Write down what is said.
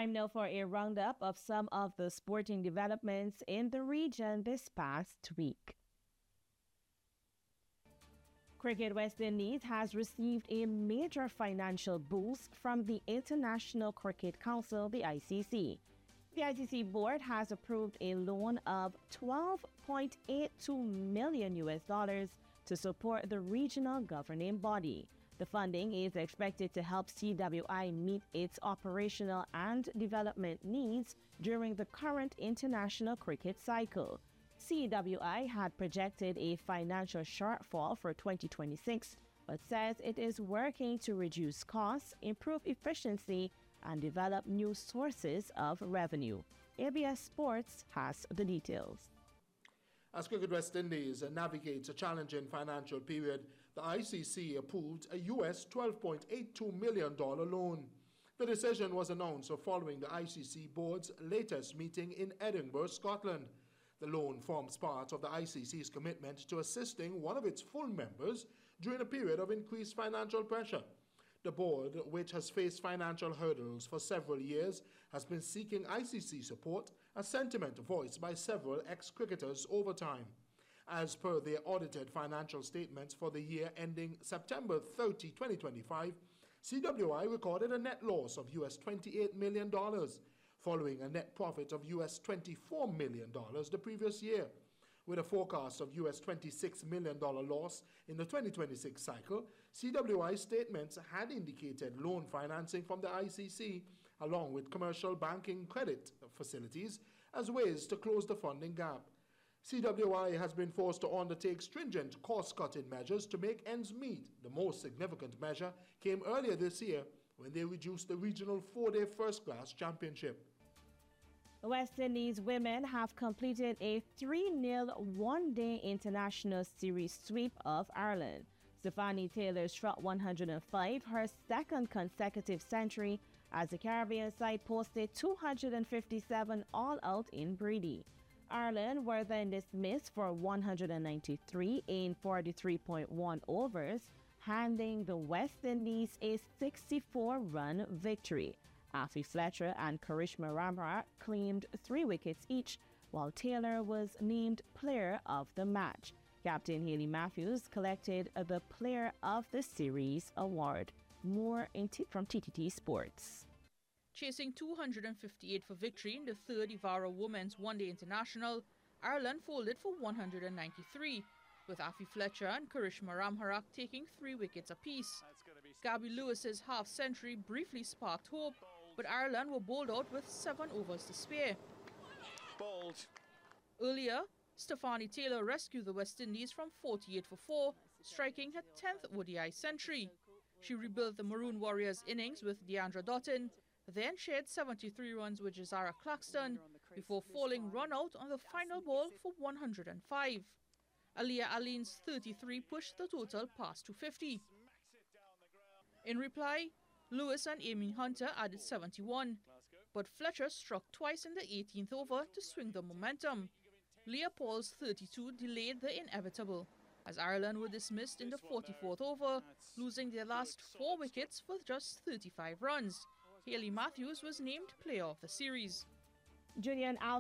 Time now for a roundup of some of the sporting developments in the region this past week. Cricket West Indies has received a major financial boost from the International Cricket Council, the ICC. The ICC board has approved a loan of $12.82 million to support the regional governing body. The funding is expected to help CWI meet its operational and development needs during the current international cricket cycle. CWI had projected a financial shortfall for 2026, but says it is working to reduce costs, improve efficiency, and develop new sources of revenue. ABS Sports has the details. As Cricket West Indies navigates a challenging financial period, the ICC approved a US $12.82 million loan. The decision was announced following the ICC board's latest meeting in Edinburgh, Scotland. The loan forms part of the ICC's commitment to assisting one of its full members during a period of increased financial pressure. The board, which has faced financial hurdles for several years, has been seeking ICC support, a sentiment voiced by several ex-cricketers over time. As per their audited financial statements for the year ending September 30, 2025, CWI recorded a net loss of US $28 million, following a net profit of US $24 million the previous year. With a forecast of US $26 million loss in the 2026 cycle, CWI's statements had indicated loan financing from the ICC, along with commercial banking credit facilities, as ways to close the funding gap. CWI has been forced to undertake stringent cost-cutting measures to make ends meet. The most significant measure came earlier this year when they reduced the regional 4-day first-class championship. The West Indies women have completed a 3-0 one-day international series sweep of Ireland. Stephanie Taylor struck 105, her second consecutive century, as the Caribbean side posted 257 all-out in Bredy. Ireland were then dismissed for 193 in 43.1 overs, handing the West Indies a 64-run victory. Afi Fletcher and Karishma Ramharak claimed 3 wickets each, while Taylor was named Player of the Match. Captain Hayley Matthews collected the Player of the Series award. More from TTT Sports. Chasing 258 for victory in the third Ivara Women's One-Day International, Ireland folded for 193, with Afi Fletcher and Karishma Ramharak taking 3 wickets apiece. Gabby Lewis's half-century briefly sparked hope, but Ireland were bowled out with 7 overs to spare. Bowled. Earlier, Stephanie Taylor rescued the West Indies from 48 for 4, striking her 10th ODI century. She rebuilt the Maroon Warriors' innings with Deandra Dottin, then shared 73 runs with Jazara Claxton, before falling run out on the final ball for 105. Aliyah Aline's 33 pushed the total past 250. In reply, Lewis and Amy Hunter added 71, but Fletcher struck twice in the 18th over to swing the momentum. Leah Paul's 32 delayed the inevitable, as Ireland were dismissed in the 44th over, losing their last 4 wickets for just 35 runs. Hayley Matthews was named Player of the Series. Julian